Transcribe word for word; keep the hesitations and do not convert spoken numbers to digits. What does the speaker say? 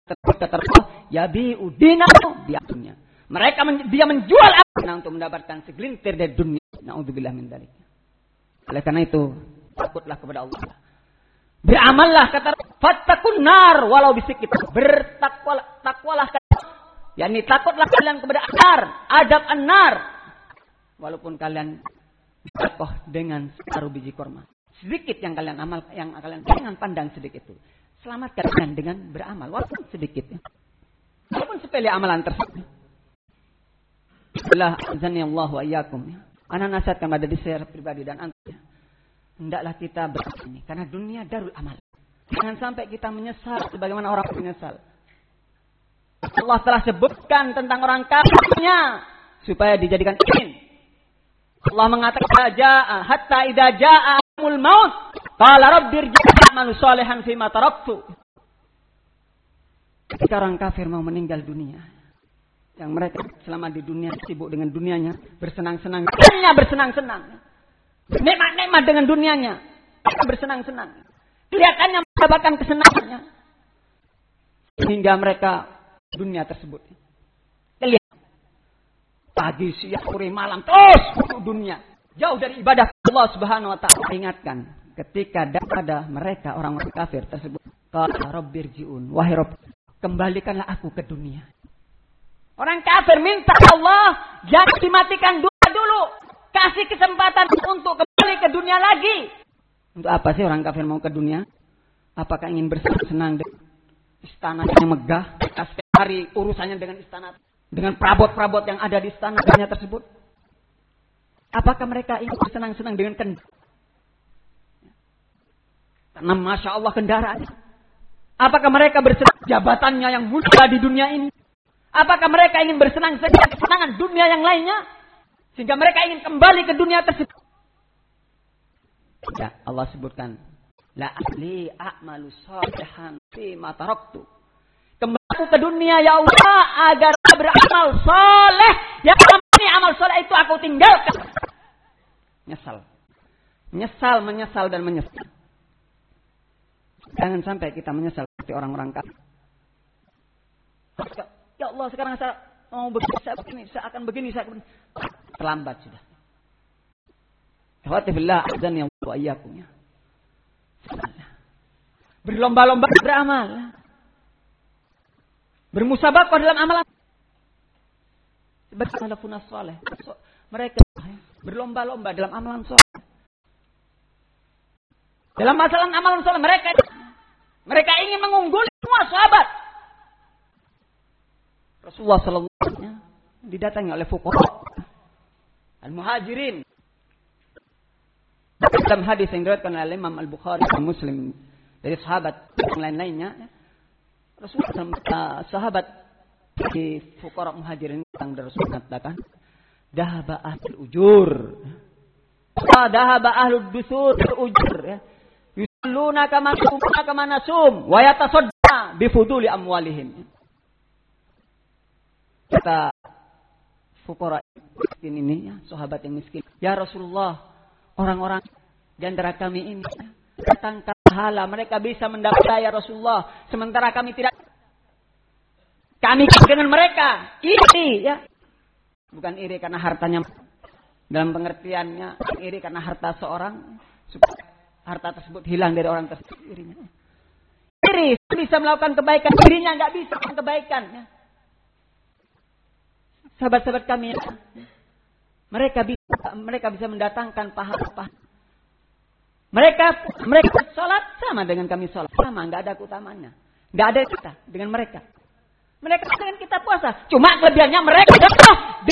kata Rasulullah, yabi'u dinahu bi'dunya. Mereka men, dia menjual agamanya untuk mendapatkan segelintir dari dunia. Na'udzubillah min dzalik. Oleh karena itu, takutlah kepada Allah. Beramallah kata fattaqun nar walau bisikit. Bertakwalah takwalah yakni takutlah kalian kepada nar, adab an-nar. Walaupun kalian bertakwa dengan separuh biji kurma. Sedikit yang kalian amal, yang kalian jangan pandang sedikit itu. Selamatkan kalian dengan beramal walaupun sedikit ya. Walaupun sepele amalan tersebut. Allah azani Allah wa iyyakum ya. Ana nasihatkan pada diri saya pribadi dan antum ya. Hendaklah kita bersini karena dunia darul amal. Jangan sampai kita menyesal sebagaimana orang menyesal. Allah telah sebutkan tentang orang kafirnya supaya dijadikan imin. Allah mengatakan jaa hatta idza jaa mul maut qala rabbi irji'ni a'malu shalihan fima taraktu. Ketika orang kafir mau meninggal dunia, yang mereka selama di dunia sibuk dengan dunianya, bersenang-senang, dunia bersenang-senang. Nikmat-nikmat dengan dunianya, bersenang-senang. Kelihatannya mendapatkan kesenangannya. Sehingga mereka dunia tersebut. Kelihatan. Pagi, siang, sore, malam, terus dunia. Jauh dari ibadah Allah Subhanahu wa taala. Ingatkan ketika ada mereka orang-orang kafir tersebut. Qala rabbirji'un, wahai Rabb, kembalikanlah aku ke dunia. Orang kafir minta Allah, jangan dimatikan dunia dulu. Kasih kesempatan untuk kembali ke dunia lagi. Untuk apa sih orang kafir mau ke dunia? Apakah ingin bersenang-senang dengan istana yang megah? Setiap hari urusannya dengan istana. Dengan perabot-perabot yang ada di istana tersebut. Apakah mereka ingin bersenang-senang dengan kendaraan? Karena Masya Allah kendaraan. Apakah mereka bersenang jabatannya yang mulia di dunia ini? Apakah mereka ingin bersenang-senang kesenangan dunia yang lainnya? Sehingga mereka ingin kembali ke dunia tersebut. Ya, Allah sebutkan. La ahli a'malu shalihan fi ma taraktu. Kembali ke dunia ya Allah agar beramal saleh. Yang ini amal saleh itu aku tinggalkan. Menyesal. Menyesal, menyesal dan menyesal. Jangan sampai kita menyesal seperti orang-orang kafir. Ya Allah sekarang saya mau begini, saya begini, saya akan begini, saya akan begini. Terlambat sudah. Alhamdulillah azan yang wa iyyakum ya. Berlomba-lomba beramal. Bermusabaqah dalam amalan. Sebagai salafun saleh. Mereka berlomba-lomba dalam amalan saleh. Dalam masalah amalan saleh mereka mereka ingin mengungguli semua sahabat. Rasulullah sallallahu alaihi wasallam didatangi oleh fuqara al-muhajirin. Dalam hadis yang diriwayatkan oleh Imam Al-Bukhari dan Muslim dari sahabat yang lain-lainnya, Rasulullah sahabat di fuqara muhajirin yang Rasulullah katakan, "Dahaba ahlul ujur." Dahaba ahlud dusur ujur ya. Yusalluna kama nasum kama nasum wa yatasadda bi fuduli amwalihim. Kata fuqara miskin ini ya, sahabat yang miskin. Ya Rasulullah, orang-orang di antara kami ini datang ke pahala, mereka bisa mendapat ya Rasulullah, sementara kami tidak. Kami dengan mereka iri ya. Bukan iri karena hartanya, dalam pengertiannya iri karena harta seorang supaya harta tersebut hilang dari orang tersebut irinya. Iri bisa melakukan kebaikan, dirinya enggak bisa melakukan kebaikan ya. Sahabat-sahabat kami ya, mereka bisa mereka bisa mendatangkan pahala-pahala. Mereka mereka salat sama dengan kami salat, sama, enggak ada keutamaannya. Enggak ada kita dengan mereka. Mereka dengan kita puasa, cuma kelebihannya mereka